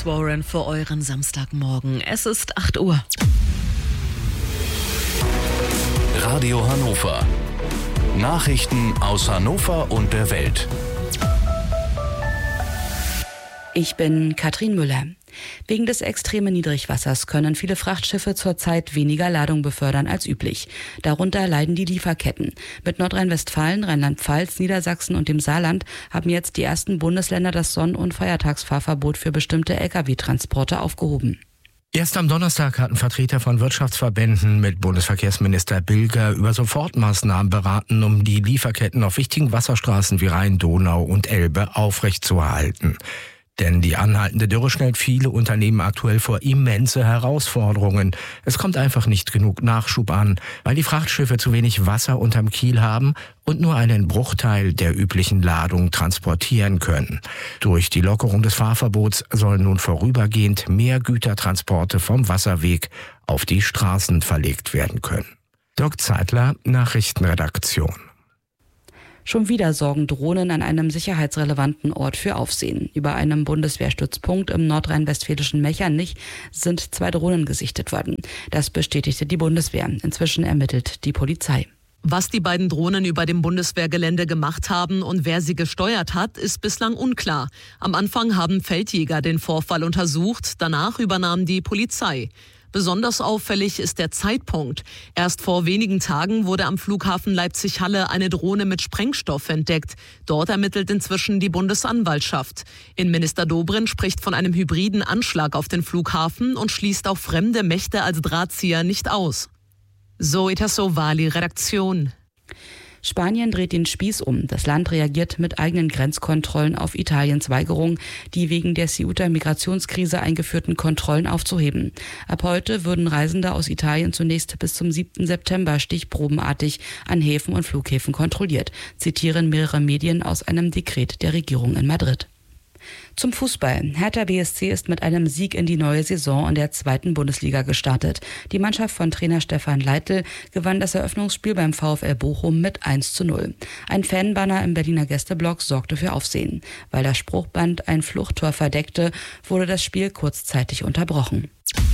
Alice Warren für euren Samstagmorgen. Es ist 8 Uhr. Radio Hannover. Nachrichten aus Hannover und der Welt. Ich bin Katrin Müller. Wegen des extremen Niedrigwassers können viele Frachtschiffe zurzeit weniger Ladung befördern als üblich. Darunter leiden die Lieferketten. Mit Nordrhein-Westfalen, Rheinland-Pfalz, Niedersachsen und dem Saarland haben jetzt die ersten Bundesländer das Sonn- und Feiertagsfahrverbot für bestimmte Lkw-Transporte aufgehoben. Erst am Donnerstag hatten Vertreter von Wirtschaftsverbänden mit Bundesverkehrsminister Bilger über Sofortmaßnahmen beraten, um die Lieferketten auf wichtigen Wasserstraßen wie Rhein, Donau und Elbe aufrechtzuerhalten. Denn die anhaltende Dürre stellt viele Unternehmen aktuell vor immense Herausforderungen. Es kommt einfach nicht genug Nachschub an, weil die Frachtschiffe zu wenig Wasser unterm Kiel haben und nur einen Bruchteil der üblichen Ladung transportieren können. Durch die Lockerung des Fahrverbots sollen nun vorübergehend mehr Gütertransporte vom Wasserweg auf die Straßen verlegt werden können. Dirk Zeitler, Nachrichtenredaktion. Schon wieder sorgen Drohnen an einem sicherheitsrelevanten Ort für Aufsehen. Über einem Bundeswehrstützpunkt im nordrhein-westfälischen Mechernich sind 2 Drohnen gesichtet worden. Das bestätigte die Bundeswehr. Inzwischen ermittelt die Polizei. Was die beiden Drohnen über dem Bundeswehrgelände gemacht haben und wer sie gesteuert hat, ist bislang unklar. Am Anfang haben Feldjäger den Vorfall untersucht, danach übernahm die Polizei. Besonders auffällig ist der Zeitpunkt. Erst vor wenigen Tagen wurde am Flughafen Leipzig-Halle eine Drohne mit Sprengstoff entdeckt. Dort ermittelt inzwischen die Bundesanwaltschaft. Innenminister Dobrindt spricht von einem hybriden Anschlag auf den Flughafen und schließt auch fremde Mächte als Drahtzieher nicht aus. Zoe Tassovali, Redaktion. Spanien dreht den Spieß um. Das Land reagiert mit eigenen Grenzkontrollen auf Italiens Weigerung, die wegen der Ceuta-Migrationskrise eingeführten Kontrollen aufzuheben. Ab heute würden Reisende aus Italien zunächst bis zum 7. September stichprobenartig an Häfen und Flughäfen kontrolliert, zitieren mehrere Medien aus einem Dekret der Regierung in Madrid. Zum Fußball. Hertha BSC ist mit einem Sieg in die neue Saison in der 2. Bundesliga gestartet. Die Mannschaft von Trainer Stefan Leitl gewann das Eröffnungsspiel beim VfL Bochum mit 1:0. Ein Fanbanner im Berliner Gästeblock sorgte für Aufsehen. Weil das Spruchband ein Fluchttor verdeckte, wurde das Spiel kurzzeitig unterbrochen.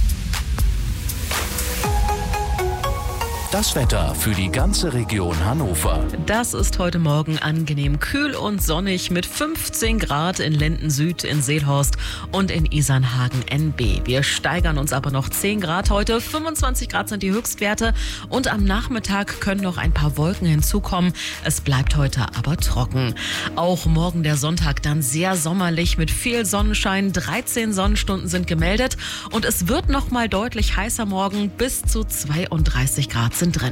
Das Wetter für die ganze Region Hannover. Das ist heute Morgen angenehm kühl und sonnig mit 15 Grad in Lenden Süd, in Seelhorst und in Isernhagen NB. Wir steigern uns aber noch 10 Grad heute. 25 Grad sind die Höchstwerte und am Nachmittag können noch ein paar Wolken hinzukommen. Es bleibt heute aber trocken. Auch morgen der Sonntag dann sehr sommerlich mit viel Sonnenschein. 13 Sonnenstunden sind gemeldet und es wird noch mal deutlich heißer morgen. Bis zu 32 Grad sind drin.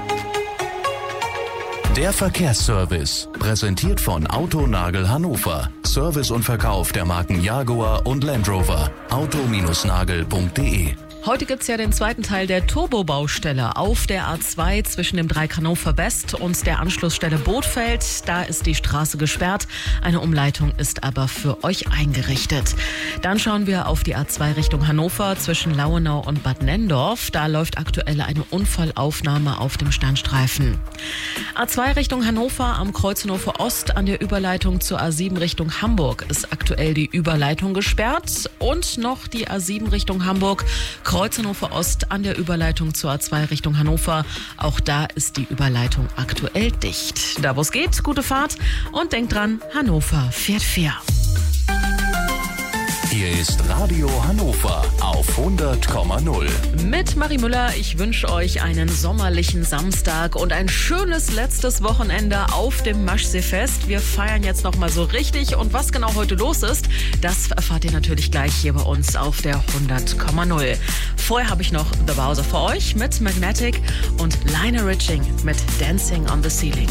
Der Verkehrsservice, präsentiert von Autonagel Hannover. Service und Verkauf der Marken Jaguar und Land Rover. auto-nagel.de. Heute gibt's ja den zweiten Teil der Turbobaustelle auf der A2 zwischen dem Dreieck Hannover West und der Anschlussstelle Bothfeld. Da ist die Straße gesperrt. Eine Umleitung ist aber für euch eingerichtet. Dann schauen wir auf die A2 Richtung Hannover zwischen Lauenau und Bad Nenndorf. Da läuft aktuell eine Unfallaufnahme auf dem Standstreifen. A2 Richtung Hannover am Kreuz Hannover Ost an der Überleitung zur A7 Richtung Hamburg ist aktuell die Überleitung gesperrt. Und noch die A7 Richtung Hamburg, Kreuz Hannover Ost an der Überleitung zur A2 Richtung Hannover. Auch da ist die Überleitung aktuell dicht. Da wo es geht, gute Fahrt und denkt dran, Hannover fährt fair. Hier ist Radio Hannover auf 100,0. Mit Marie Müller, ich wünsche euch einen sommerlichen Samstag und ein schönes letztes Wochenende auf dem Maschseefest. Wir feiern jetzt noch mal so richtig und was genau heute los ist, das erfahrt ihr natürlich gleich hier bei uns auf der 100,0. Vorher habe ich noch The Bowser für euch mit Magnetic und Lionel Richie mit Dancing on the Ceiling.